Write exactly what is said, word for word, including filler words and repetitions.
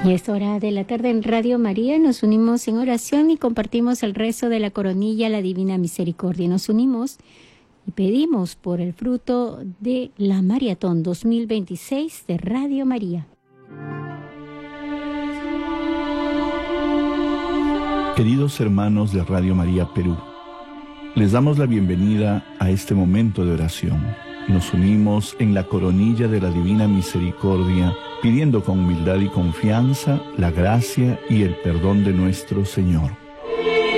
Y a esta hora de la tarde en Radio María nos unimos en oración y compartimos el rezo de la coronilla a la Divina Misericordia. Nos unimos y pedimos por el fruto de la Maratón dos mil veintiséis de Radio María. Queridos hermanos de Radio María Perú, les damos la bienvenida a este momento de oración. Nos unimos en la coronilla de la Divina Misericordia, pidiendo con humildad y confianza la gracia y el perdón de nuestro Señor.